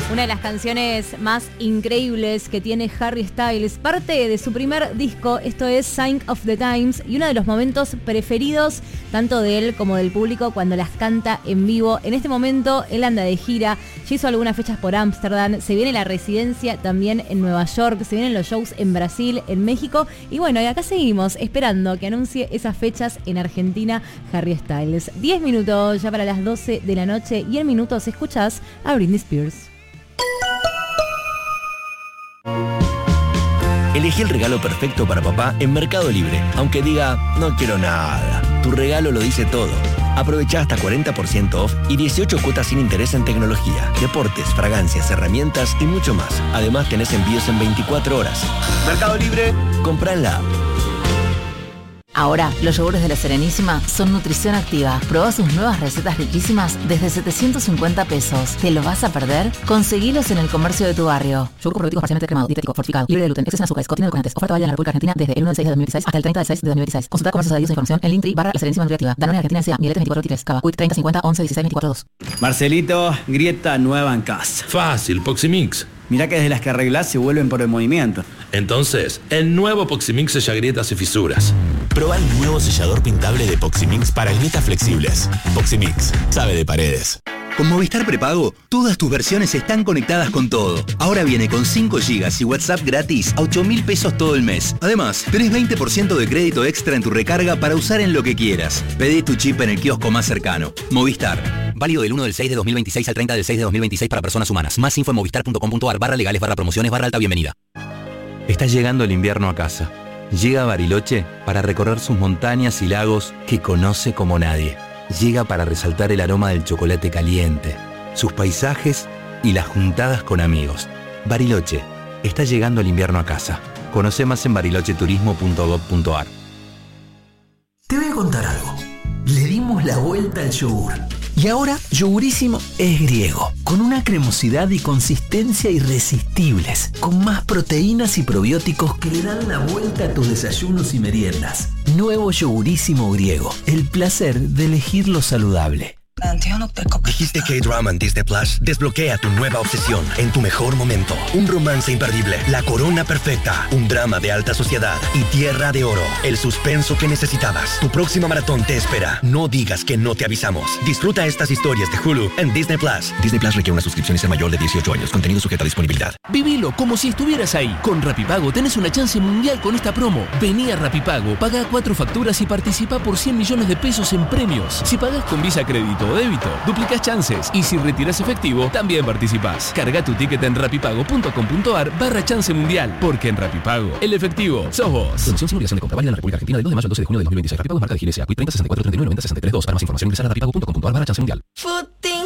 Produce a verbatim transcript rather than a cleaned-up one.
Una de las canciones más increíbles que tiene Harry Styles, parte de su primer disco, esto es Sign of the Times, y uno de los momentos preferidos tanto de él como del público cuando las canta en vivo. En este momento él anda de gira, ya hizo algunas fechas por Ámsterdam, se viene la residencia también en Nueva York, se vienen los shows en Brasil, en México, y bueno, y acá seguimos esperando que anuncie esas fechas en Argentina Harry Styles. diez minutos ya para las doce de la noche, y en minutos escuchás a Britney Spears. Elegí el regalo perfecto para papá en Mercado Libre. Aunque diga, no quiero nada, tu regalo lo dice todo. Aprovecha hasta cuarenta por ciento off y dieciocho cuotas sin interés en tecnología, deportes, fragancias, herramientas y mucho más. Además tenés envíos en veinticuatro horas. Mercado Libre, comprá en la app. Ahora, los yogures de La Serenísima son nutrición activa. Probá sus nuevas recetas riquísimas desde setecientos cincuenta pesos. ¿Te lo vas a perder? Conseguilos en el comercio de tu barrio. Yogur con probioticos parcialmente cremado, dietético, fortificado, libre de gluten, exceso en azúcares, contiene edulcorantes. Oferta válida en la República Argentina desde el uno del seis de dos mil dieciséis hasta el treinta del seis de dos mil dieciséis. Consulta comercios adheridos e información en Linktree barra La Serenísima Nutriactiva. Danone Argentina S A, Mieletes veinticuatro veintitrés, Cava, Quick treinta cincuenta once dieciséis veinticuatro dos. Marcelito, grieta nueva en casa. Fácil, Poximix. Mirá que desde las que arreglás se vuelven por el movimiento. Entonces, el nuevo Poximix sella grietas y fisuras. Proba el nuevo sellador pintable de Poximix para grietas flexibles. Poximix, sabe de paredes. Con Movistar Prepago, todas tus versiones están conectadas con todo. Ahora viene con cinco gigas y WhatsApp gratis a ocho mil pesos todo el mes. Además, tenés veinte por ciento de crédito extra en tu recarga para usar en lo que quieras. Pedí tu chip en el kiosco más cercano. Movistar. Válido del uno del seis de dos mil veintiséis al treinta del seis de dos mil veintiséis para personas humanas. Más info en movistar.com.ar barra legales barra promociones barra alta bienvenida. Está llegando el invierno a casa. Llega a Bariloche para recorrer sus montañas y lagos que conoce como nadie. Llega para resaltar el aroma del chocolate caliente, sus paisajes y las juntadas con amigos. Bariloche, está llegando el invierno a casa. Conoce más en bariloche turismo punto gob punto ar. Te voy a contar algo. Le dimos la vuelta al yogur. Y ahora, Yogurísimo es griego, con una cremosidad y consistencia irresistibles, con más proteínas y probióticos que le dan la vuelta a tus desayunos y meriendas. Nuevo Yogurísimo griego, el placer de elegir lo saludable. Dijiste K-Drama en Disney Plus. Desbloquea tu nueva obsesión en tu mejor momento. Un romance imperdible, la corona perfecta, un drama de alta sociedad y Tierra de Oro. El suspenso que necesitabas. Tu próxima maratón te espera. No digas que no te avisamos. Disfruta estas historias de Hulu en Disney Plus. Disney Plus requiere una suscripción y ser mayor de dieciocho años. Contenido sujeto a disponibilidad. Vivilo como si estuvieras ahí. Con Rapipago tenés una chance mundial con esta promo. Vení a Rapipago, paga cuatro facturas y participa por cien millones de pesos en premios. Si pagás con Visa Crédito o débito, duplicás chances. Y si retiras efectivo, también participás. Carga tu ticket en rapipago punto com punto ar barra chance mundial. Porque en Rapipago, el efectivo sos vos. Condición sin obligación de compra válida en la República Argentina del dos de mayo al doce de junio de dos mil veintiséis. Rapipago, marca de Ginesia. Q treinta sesenta y cuatro treinta y nueve noventa sesenta y tres dos. Para más información ingresar a rapipago punto com punto ar barra chance mundial. Food.